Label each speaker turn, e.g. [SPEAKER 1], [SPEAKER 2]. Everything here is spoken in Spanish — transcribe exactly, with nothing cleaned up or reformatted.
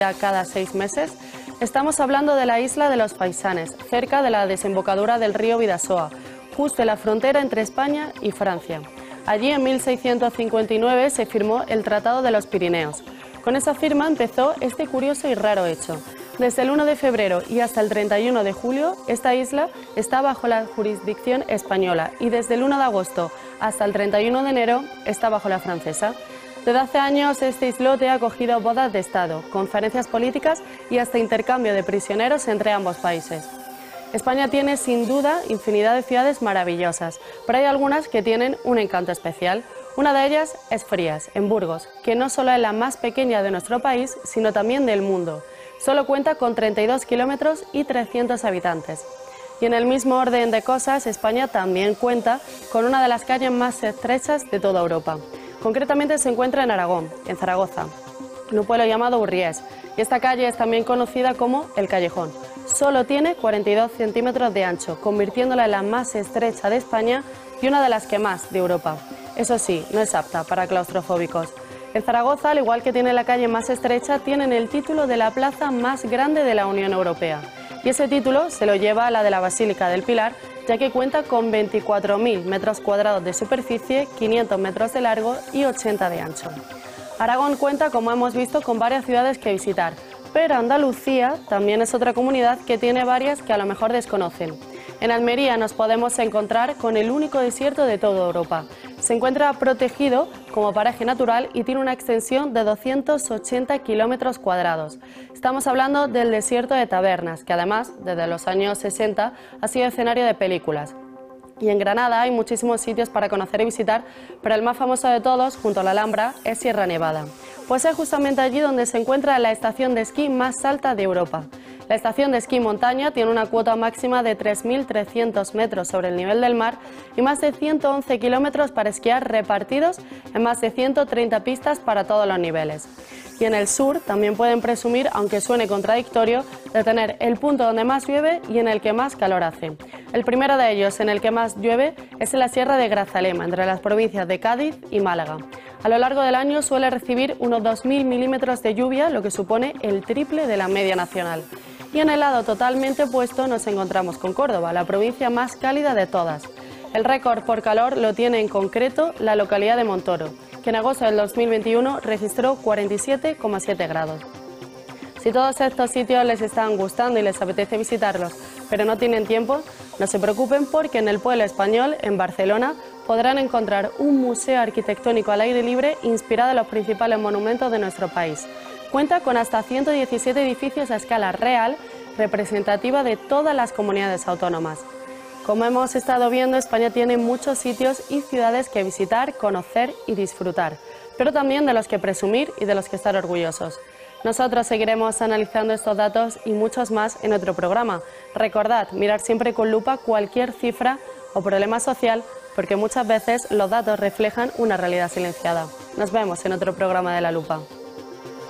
[SPEAKER 1] cada seis meses, estamos hablando de la isla de los Faisanes, cerca de la desembocadura del río Bidasoa, justo en la frontera entre España y Francia. Allí en mil seiscientos cincuenta y nueve se firmó el Tratado de los Pirineos. Con esa firma empezó este curioso y raro hecho. Desde el uno de febrero y hasta el treinta y uno de julio, esta isla está bajo la jurisdicción española y desde el uno de agosto hasta el treinta y uno de enero está bajo la francesa. Desde hace años este islote ha acogido bodas de Estado, conferencias políticas y hasta intercambio de prisioneros entre ambos países. España tiene sin duda infinidad de ciudades maravillosas, pero hay algunas que tienen un encanto especial. Una de ellas es Frías, en Burgos, que no solo es la más pequeña de nuestro país, sino también del mundo. Solo cuenta con treinta y dos kilómetros y trescientos habitantes. Y en el mismo orden de cosas, España también cuenta con una de las calles más estrechas de toda Europa. Concretamente se encuentra en Aragón, en Zaragoza, en un pueblo llamado Urriés, y esta calle es también conocida como El Callejón. Solo tiene cuarenta y dos centímetros de ancho, convirtiéndola en la más estrecha de España y una de las que más de Europa. Eso sí, no es apta para claustrofóbicos. En Zaragoza, al igual que tiene la calle más estrecha, tienen el título de la plaza más grande de la Unión Europea. Y ese título se lo lleva a la de la Basílica del Pilar, ya que cuenta con veinticuatro mil metros cuadrados de superficie, quinientos metros de largo y ochenta de ancho. Aragón cuenta, como hemos visto, con varias ciudades que visitar, pero Andalucía también es otra comunidad que tiene varias que a lo mejor desconocen. En Almería nos podemos encontrar con el único desierto de toda Europa. Se encuentra protegido como paraje natural y tiene una extensión de doscientos ochenta kilómetros cuadrados. Estamos hablando del desierto de Tabernas, que además, desde los años sesenta, ha sido escenario de películas. Y en Granada hay muchísimos sitios para conocer y visitar, pero el más famoso de todos, junto a la Alhambra, es Sierra Nevada. Pues es justamente allí donde se encuentra la estación de esquí más alta de Europa. La estación de esquí montaña tiene una cuota máxima de tres mil trescientos metros sobre el nivel del mar y más de ciento once kilómetros para esquiar repartidos en más de ciento treinta pistas para todos los niveles. Y en el sur también pueden presumir, aunque suene contradictorio, de tener el punto donde más llueve y en el que más calor hace. El primero de ellos, en el que más llueve, es en la Sierra de Grazalema, entre las provincias de Cádiz y Málaga. A lo largo del año suele recibir unos dos mil milímetros de lluvia, lo que supone el triple de la media nacional. Y en el lado totalmente opuesto nos encontramos con Córdoba, la provincia más cálida de todas. El récord por calor lo tiene en concreto la localidad de Montoro, que en agosto del dos mil veintiuno registró cuarenta y siete coma siete grados. Si todos estos sitios les están gustando y les apetece visitarlos, pero no tienen tiempo, no se preocupen porque en el Pueblo Español, en Barcelona, podrán encontrar un museo arquitectónico al aire libre inspirado en los principales monumentos de nuestro país. Cuenta con hasta ciento diecisiete edificios a escala real, representativa de todas las comunidades autónomas. Como hemos estado viendo, España tiene muchos sitios y ciudades que visitar, conocer y disfrutar, pero también de los que presumir y de los que estar orgullosos. Nosotros seguiremos analizando estos datos y muchos más en otro programa. Recordad, mirar siempre con lupa cualquier cifra o problema social, porque muchas veces los datos reflejan una realidad silenciada. Nos vemos en otro programa de La Lupa.